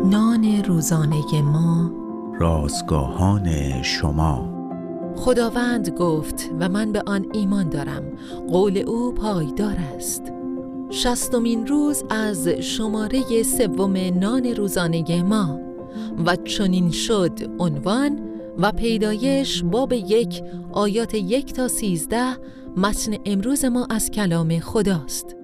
نان روزانه ما، رازگاهان شما. خداوند گفت و من به آن ایمان دارم، قول او پایدار است. 60مین روز از شماره 3 نان روزانه ما. و چنین شد عنوان و پیدایش باب 1 آیات 1 تا 13. متن امروز ما از کلام خداست.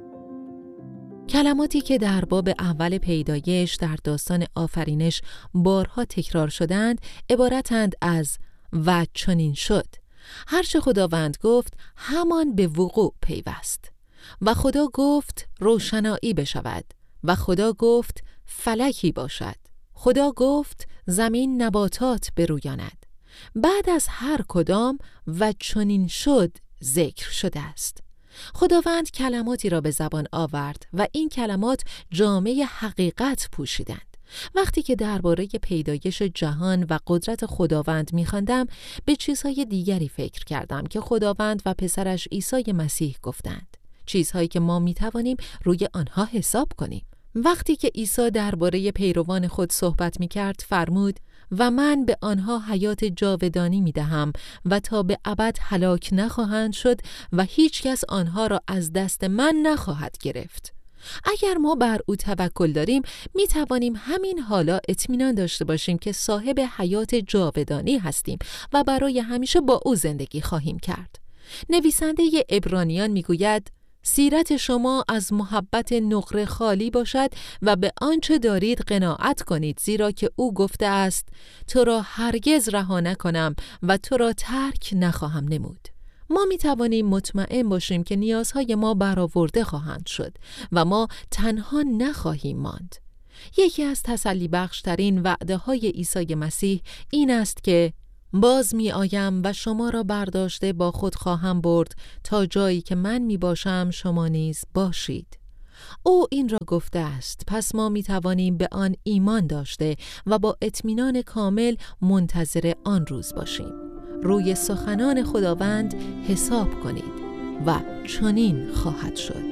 کلماتی که در باب اول پیدایش در داستان آفرینش بارها تکرار شدند عبارتند از و چنین شد. هرچه خداوند گفت همان به وقوع پیوست. و خدا گفت روشنایی بشود و خدا گفت فلکی باشد. خدا گفت زمین نباتات برویاند. بعد از هر کدام و چنین شد ذکر شده است. خداوند کلماتی را به زبان آورد و این کلمات جامه حقیقت پوشیدند. وقتی که درباره پیدایش جهان و قدرت خداوند می‌خواندم، به چیزهای دیگری فکر کردم که خداوند و پسرش عیسی مسیح گفتند. چیزهایی که ما می‌توانیم روی آنها حساب کنیم. وقتی که عیسی درباره پیروان خود صحبت می‌کرد فرمود و من به آنها حیات جاودانی می‌دهم و تا به ابد هلاک نخواهند شد و هیچ کس آنها را از دست من نخواهد گرفت. اگر ما بر او توکل داریم می توانیم همین حالا اطمینان داشته باشیم که صاحب حیات جاودانی هستیم و برای همیشه با او زندگی خواهیم کرد. نویسنده عبرانیان می گوید سیرت شما از محبت نقره خالی باشد و به آنچه دارید قناعت کنید، زیرا که او گفته است تو را هرگز رها نکنم و تو را ترک نخواهم نمود. ما می توانیم مطمئن باشیم که نیازهای ما برآورده خواهند شد و ما تنها نخواهیم ماند. یکی از تسلی بخشترین وعده های عیسی مسیح این است که باز می آیم و شما را برداشته با خود خواهم برد تا جایی که من می باشم شما نیز باشید. او این را گفته است، پس ما می توانیم به آن ایمان داشته و با اطمینان کامل منتظر آن روز باشیم. روی سخنان خداوند حساب کنید و چنین خواهد شد.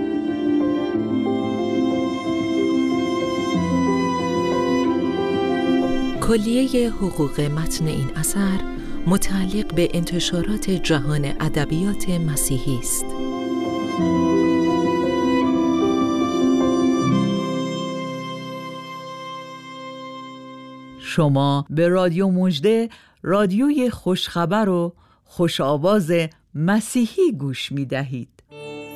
کلیه حقوق متن این اثر متعلق به انتشارات جهان ادبیات مسیحی است. شما به رادیو مژده، رادیوی خوشخبر و خوش آواز مسیحی گوش می دهید.